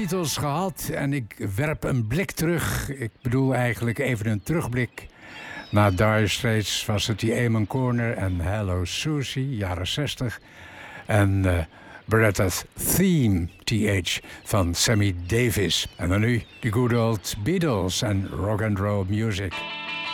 Beatles gehad en ik werp een blik terug. Ik bedoel eigenlijk even een terugblik. Na Dire Straits was het die Amon Corner en Hello Susie, jaren 60. En Beretta's Theme, TH, van Sammy Davis. En dan nu de good old Beatles en rock and roll music.